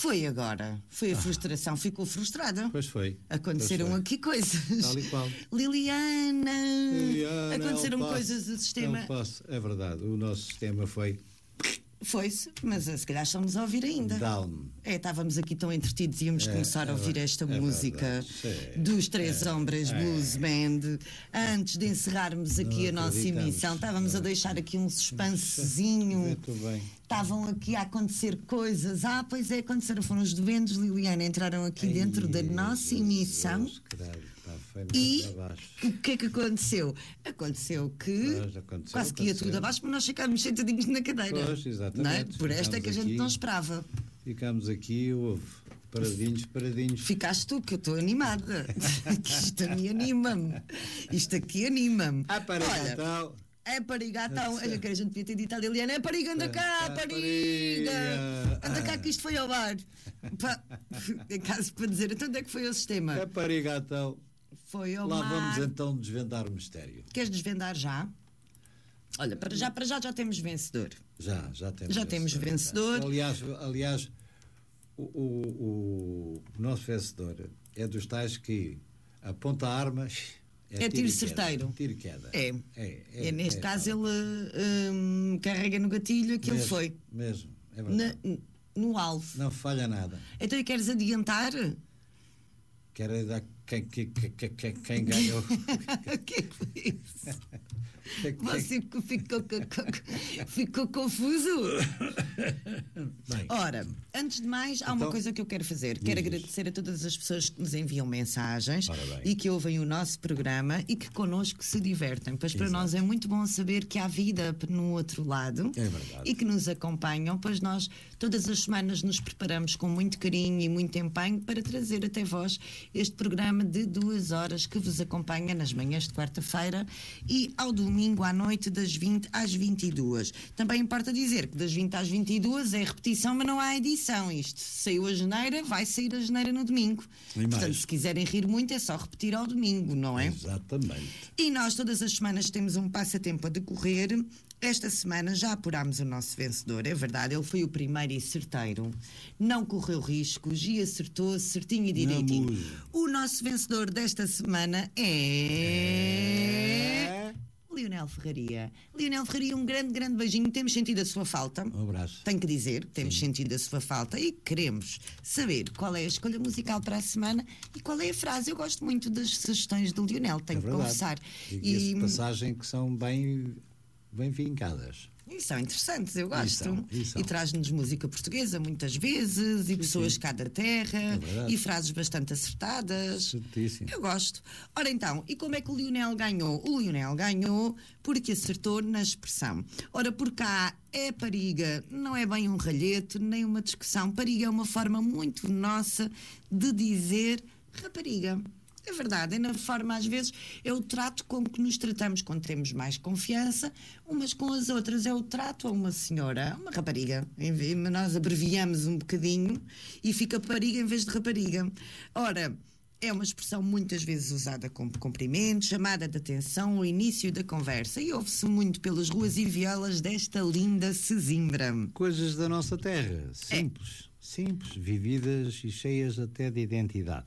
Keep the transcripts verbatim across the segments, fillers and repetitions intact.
Foi agora. Foi a frustração. Ficou frustrada. Pois foi. Aconteceram pois foi. aqui coisas. Tal e qual. Liliana. Liliana, Aconteceram não posso, coisas do sistema. Não posso. É verdade. O nosso sistema foi... Foi-se, mas se calhar estamos a ouvir ainda. Down. É, estávamos aqui tão entretidos e íamos É, começar a é ouvir ver- esta é música verdade, sim. dos Três É, Hombres é. Blues Band. Antes de encerrarmos aqui Não a nossa acreditamos. emissão, estávamos a Não. deixar aqui um suspensezinho. Muito bem. Estavam aqui a acontecer coisas. Ah, pois é, aconteceram. Foram os doentes, Liliana, entraram aqui Ai, dentro da nossa Jesus, emissão. credo, pá, foi E muito abaixo. o que é que aconteceu? Aconteceu que Pois, aconteceu, quase que ia aconteceu. tudo abaixo, mas nós ficámos sentadinhos na cadeira. Pois, exatamente. Não é? Por esta é que a gente Ficámos não aqui. esperava. Ficámos aqui, houve paradinhos, paradinhos. Ficaste tu, que eu estou animada. Que isto a mim anima-me. Isto aqui anima-me. Ah, para Olha, Natal. é pariga, então. É Olha, que a gente devia ter dito à Liliana: é pariga, anda cá, É, pariga. pariga. Anda cá, que isto foi ao bar. Pá, em caso para dizer, então onde é que foi o sistema? É para então. Foi ao Lá mar. vamos então desvendar o mistério. Queres desvendar já? Olha, para já, para já já temos vencedor. Já, já temos Já temos vencedor. Aliás, aliás o, o, o nosso vencedor é dos tais que aponta a arma. É tiro certeiro. Tiro e queda. É. É, É, neste é, caso, é, ele hum, carrega no gatilho aquilo mesmo, foi. Mesmo, é Na- verdade. no alvo. Não falha nada. Então, e queres adiantar? Quero dar quem, quem, quem, quem, quem ganhou. O que é que foi isso? Quem- quem- Você ficou, ficou, ficou, ficou confuso? Bem, Ora, antes de mais, há uma Então, coisa que eu quero fazer. Quero diz. agradecer a todas as pessoas que nos enviam mensagens Ora bem. e que ouvem o nosso programa e que connosco se divertem. Pois para Exato. nós é muito bom saber que há vida no outro lado É verdade. e que nos acompanham, pois nós todas as semanas nos preparamos com muito carinho e muito empenho para trazer até vós este programa de duas horas que vos acompanha nas manhãs de quarta-feira e ao domingo à noite das vinte às vinte e duas. Também importa dizer que das vinte às vinte e duas é repetição, mas não há edição. Isto saiu a janeira, vai sair a janeira no domingo. E mais. Portanto, se quiserem rir muito é só repetir ao domingo, não é? exatamente. E nós todas as semanas temos um passatempo a decorrer. Esta semana já apurámos o nosso vencedor, é verdade, ele foi o primeiro e certeiro, não correu riscos e acertou certinho e direitinho. Vamos. O nosso vencedor desta semana é... É. Lionel Ferraria. Lionel Ferraria, um grande, grande beijinho. Temos sentido a sua falta. Um abraço. Tenho que dizer, temos sentido a sua falta e queremos saber qual é a escolha musical para a semana e qual é a frase. Eu gosto muito das sugestões do Lionel, tenho É que verdade. confessar. E, e passagem que são bem, bem vincadas. E são interessantes, eu gosto. E são, e são. E traz-nos música portuguesa muitas vezes, e pessoas sim. cá da terra, É verdade. e frases bastante acertadas. Certíssimo. Eu gosto. Ora então, e como é que o Lionel ganhou? O Lionel ganhou porque acertou na expressão. Ora, por cá é pariga, não é bem um ralhete, nem uma discussão. Pariga é uma forma muito nossa de dizer rapariga. É verdade, é na forma, às vezes, é o trato com que nos tratamos quando temos mais confiança, umas com as outras. É o trato a uma senhora, uma rapariga. Em vez- Nós abreviamos um bocadinho e fica pariga em vez de rapariga. Ora, é uma expressão muitas vezes usada como cumprimento, chamada de atenção ao início da conversa e ouve-se muito pelas ruas e violas desta linda Sesimbra. Coisas da nossa terra, simples, simples, vividas e cheias até de identidade.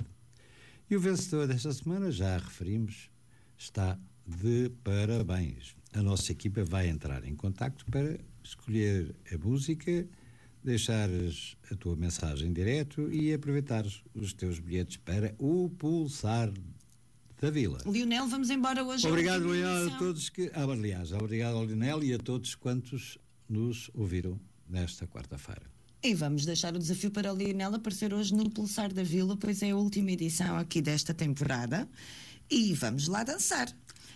E o vencedor desta semana, já referimos, está de parabéns. A nossa equipa vai entrar em contacto para escolher a música, deixares a tua mensagem direto e aproveitares os teus bilhetes para o Pulsar da Vila. Lionel, vamos embora hoje. Obrigado, última Leonel, a emissão. todos que... Ah, aliás, obrigado ao Lionel e a todos quantos nos ouviram nesta quarta-feira. E vamos deixar o desafio para o Lionel aparecer hoje no Pulsar da Vila, pois é a última edição aqui desta temporada. E vamos lá dançar.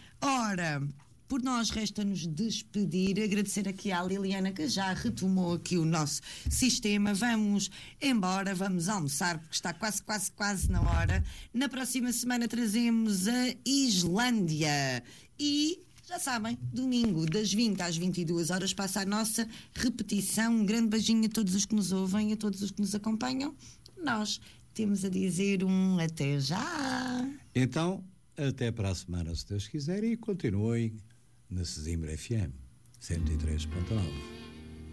Ora, por nós resta-nos despedir, agradecer aqui à Liliana que já retomou aqui o nosso sistema. Vamos embora, vamos almoçar, porque está quase, quase, quase na hora. Na próxima semana trazemos a Islândia. E... já sabem, domingo, das vinte às vinte e duas horas, passa a nossa repetição. Um grande beijinho a todos os que nos ouvem, a todos os que nos acompanham. Nós temos a dizer um até já. Então, até para a semana, se Deus quiser, e continuem na Sesimbra F M cento e três ponto nove.